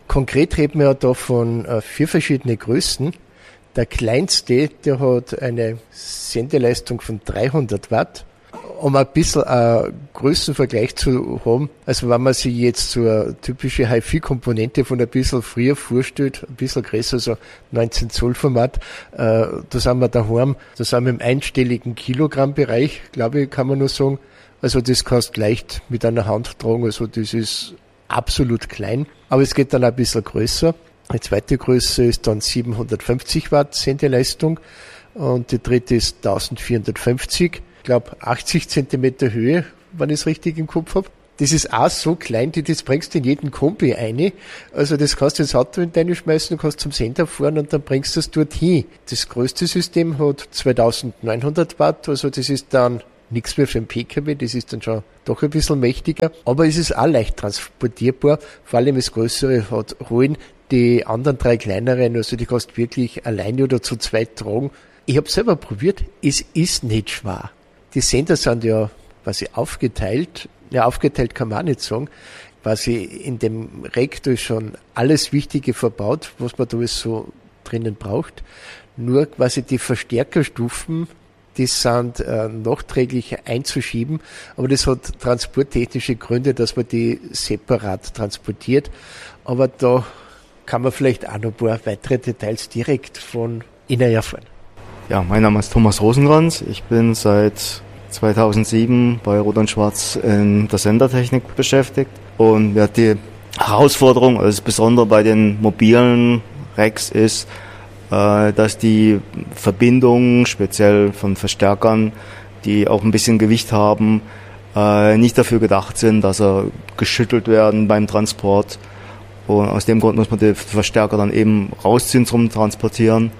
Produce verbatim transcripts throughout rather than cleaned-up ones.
Konkret reden wir da von äh, vier verschiedene Größen. Der kleinste, der hat eine Sendeleistung von dreihundert Watt. Um ein bisschen einen Größenvergleich zu haben, also wenn man sich jetzt so eine typische Hi-Fi-Komponente von ein bisschen früher vorstellt, ein bisschen größer, so neunzehn Zoll Format, äh, da sind wir daheim, da sind wir im einstelligen Kilogramm-Bereich, glaube ich, kann man nur sagen. Also das kannst du leicht mit einer Hand tragen, also das ist absolut klein, aber es geht dann ein bisschen größer. Die zweite Größe ist dann siebenhundertfünfzig Watt Sendeleistung und die dritte ist eintausendvierhundertfünfzig. Ich glaube achtzig Zentimeter Höhe, wenn ich es richtig im Kopf habe. Das ist auch so klein, die das bringst du in jeden Kombi rein. Also das kannst du ins Auto in deine schmeißen, du kannst zum Sender fahren und dann bringst du es dorthin. Das größte System hat zweitausendneunhundert Watt, also das ist dann nichts mehr für einen P K W, das ist dann schon doch ein bisschen mächtiger. Aber es ist auch leicht transportierbar, vor allem das Größere hat holen die anderen drei kleineren, also die kannst du wirklich alleine oder zu zweit tragen. Ich habe selber probiert, es ist nicht schwer. Die Sender sind ja quasi aufgeteilt, ja aufgeteilt kann man auch nicht sagen, quasi in dem Rack da ist schon alles Wichtige verbaut, was man da alles so drinnen braucht. Nur quasi die Verstärkerstufen, die sind äh, nachträglich einzuschieben, aber das hat transporttechnische Gründe, dass man die separat transportiert. Aber da kann man vielleicht auch noch ein paar weitere Details direkt von Ihnen erfahren. Ja, mein Name ist Thomas Rosenkranz. Ich bin seit zweitausendsieben bei Rot und Schwarz in der Sendertechnik beschäftigt. Und ja, die Herausforderung, also das Besondere bei den mobilen Racks ist, äh, dass die Verbindungen, speziell von Verstärkern, die auch ein bisschen Gewicht haben, äh, nicht dafür gedacht sind, dass sie geschüttelt werden beim Transport. Und aus dem Grund muss man die Verstärker dann eben rausziehen zum Transportieren.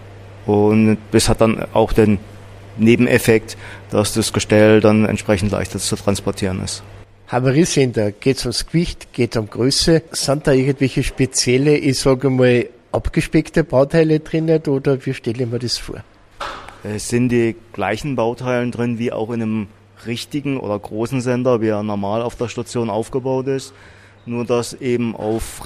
Und das hat dann auch den Nebeneffekt, dass das Gestell dann entsprechend leichter zu transportieren ist. Havariesender, geht es ums Gewicht, geht es um Größe? Sind da irgendwelche spezielle, ich sage mal, abgespeckte Bauteile drin oder wie stelle ich mir das vor? Es sind die gleichen Bauteile drin wie auch in einem richtigen oder großen Sender, wie er normal auf der Station aufgebaut ist. Nur dass eben auf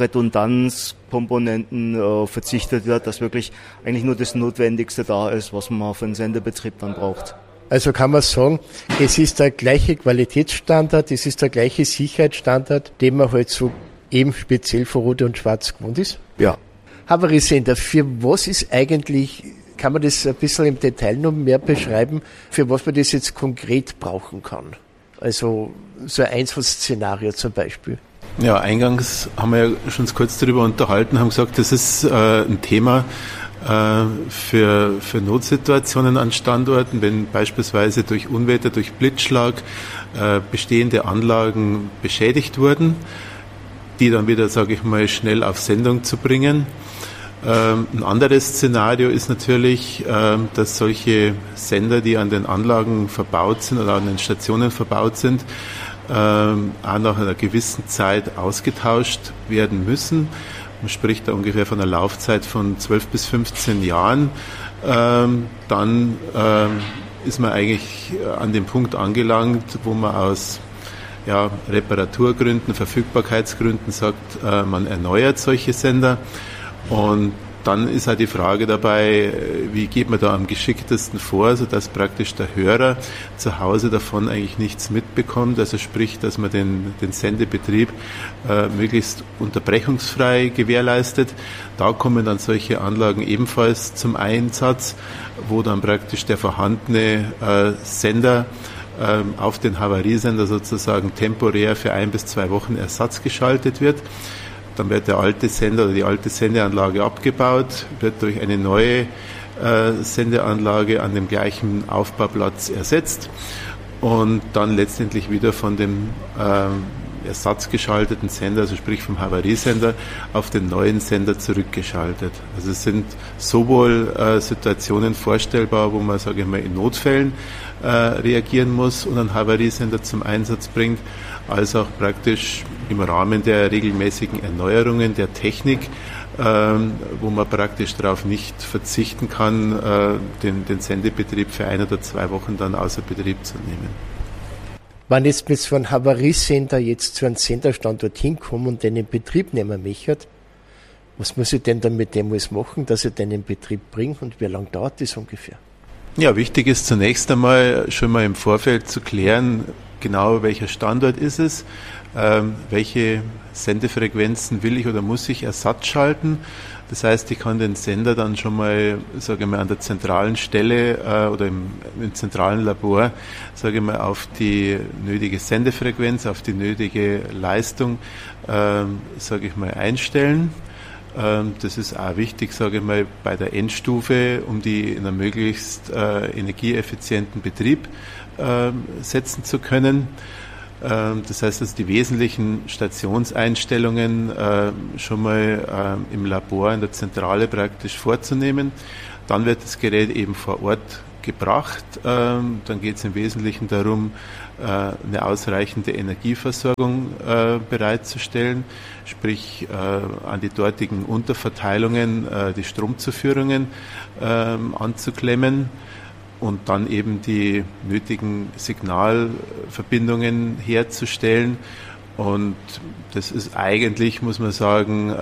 Redundanzkomponenten äh, verzichtet wird, dass wirklich eigentlich nur das Notwendigste da ist, was man für einen Sendebetrieb dann braucht. Also kann man sagen, es ist der gleiche Qualitätsstandard, es ist der gleiche Sicherheitsstandard, den man halt so eben speziell für Rot und Schwarz gewohnt ist? Ja. Havariesender, für was ist eigentlich, kann man das ein bisschen im Detail noch mehr beschreiben, für was man das jetzt konkret brauchen kann? Also so ein Einsatzszenario zum Beispiel. Ja, eingangs haben wir ja schon kurz darüber unterhalten, haben gesagt, das ist äh, ein Thema äh, für, für Notsituationen an Standorten, wenn beispielsweise durch Unwetter, durch Blitzschlag äh, bestehende Anlagen beschädigt wurden, die dann wieder, sage ich mal, schnell auf Sendung zu bringen. Ähm, ein anderes Szenario ist natürlich, äh, dass solche Sender, die an den Anlagen verbaut sind oder an den Stationen verbaut sind, Ähm, auch nach einer gewissen Zeit ausgetauscht werden müssen. Man spricht da ungefähr von einer Laufzeit von zwölf bis fünfzehn Jahren. Ähm, dann ähm, ist man eigentlich an dem Punkt angelangt, wo man aus ja, Reparaturgründen, Verfügbarkeitsgründen sagt, äh, man erneuert solche Sender. Und dann ist halt die Frage dabei, wie geht man da am geschicktesten vor, sodass praktisch der Hörer zu Hause davon eigentlich nichts mitbekommt. Also sprich, dass man den, den Sendebetrieb äh, möglichst unterbrechungsfrei gewährleistet. Da kommen dann solche Anlagen ebenfalls zum Einsatz, wo dann praktisch der vorhandene äh, Sender äh, auf den Havariesender sozusagen temporär für ein bis zwei Wochen Ersatz geschaltet wird. Dann wird der alte Sender oder die alte Sendeanlage abgebaut, wird durch eine neue äh, Sendeanlage an dem gleichen Aufbauplatz ersetzt und dann letztendlich wieder von dem äh, ersatzgeschalteten Sender, also sprich vom Havariesender, auf den neuen Sender zurückgeschaltet. Also es sind sowohl äh, Situationen vorstellbar, wo man, sage ich mal, in Notfällen äh, reagieren muss und einen Havariesender zum Einsatz bringt, als auch praktisch im Rahmen der regelmäßigen Erneuerungen der Technik, ähm, wo man praktisch darauf nicht verzichten kann, äh, den, den Sendebetrieb für ein oder zwei Wochen dann außer Betrieb zu nehmen. Wenn jetzt mit so einem Havariesender jetzt zu einem Senderstandort hinkommen und den in Betrieb nehmen möchte, Was muss ich denn dann mit dem alles machen, dass ich den in Betrieb bringe und wie lange dauert das ungefähr? Ja, wichtig ist zunächst einmal schon mal im Vorfeld zu klären, genau welcher Standort ist es, ähm, welche Sendefrequenzen will ich oder muss ich Ersatz schalten. Das heißt, ich kann den Sender dann schon mal, sage ich mal, an der zentralen Stelle äh, oder im, im zentralen Labor, sage ich mal, auf die nötige Sendefrequenz, auf die nötige Leistung, äh, sage ich mal, einstellen. Ähm, das ist auch wichtig, sage ich mal, bei der Endstufe, um die in einem möglichst äh, energieeffizienten Betrieb äh, setzen zu können. Das heißt, dass die wesentlichen Stationseinstellungen äh, schon mal äh, im Labor in der Zentrale praktisch vorzunehmen. Dann wird das Gerät eben vor Ort gebracht. Ähm, dann geht es im Wesentlichen darum, äh, eine ausreichende Energieversorgung äh, bereitzustellen, sprich äh, an die dortigen Unterverteilungen äh, die Stromzuführungen äh, anzuklemmen. Und dann eben die nötigen Signalverbindungen herzustellen. Und das ist eigentlich, muss man sagen,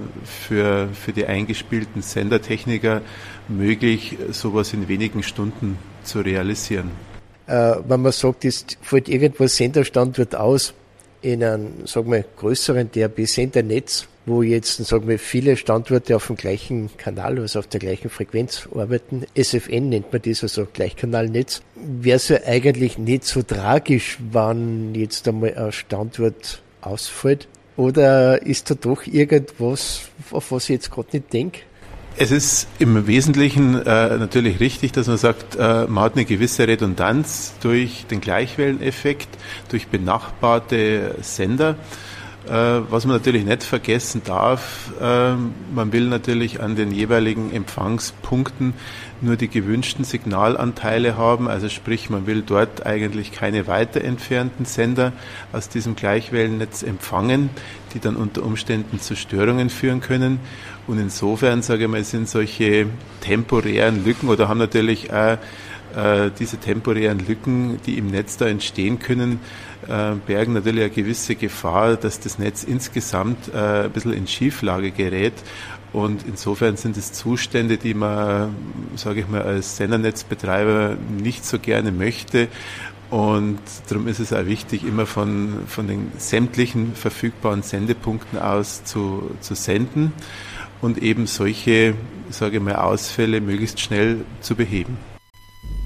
für, für die eingespielten Sendertechniker möglich, sowas in wenigen Stunden zu realisieren. Äh, wenn man sagt, es fällt irgendwo ein Senderstandort aus in einem, sagen wir, größeren D A B-Sendernetz, wo jetzt, sagen wir, viele Standorte auf dem gleichen Kanal, also auf der gleichen Frequenz arbeiten. S F N nennt man das, also Gleichkanalnetz. Wäre es ja eigentlich nicht so tragisch, wenn jetzt einmal ein Standort ausfällt? Oder ist da doch irgendwas, auf was ich jetzt gerade nicht denke? Es ist im Wesentlichen äh, natürlich richtig, dass man sagt, äh, man hat eine gewisse Redundanz durch den Gleichwelleneffekt, durch benachbarte Sender. Äh, was man natürlich nicht vergessen darf, äh, man will natürlich an den jeweiligen Empfangspunkten nur die gewünschten Signalanteile haben, also sprich, man will dort eigentlich keine weiter entfernten Sender aus diesem Gleichwellennetz empfangen, die dann unter Umständen zu Störungen führen können. Und insofern, sage ich mal, sind solche temporären Lücken oder haben natürlich auch äh, diese temporären Lücken, die im Netz da entstehen können, äh, bergen natürlich eine gewisse Gefahr, dass das Netz insgesamt äh, ein bisschen in Schieflage gerät. Und insofern sind es Zustände, die man, sage ich mal, als Sendernetzbetreiber nicht so gerne möchte. Und darum ist es auch wichtig, immer von, von den sämtlichen verfügbaren Sendepunkten aus zu, zu senden und eben solche, sage ich mal, Ausfälle möglichst schnell zu beheben.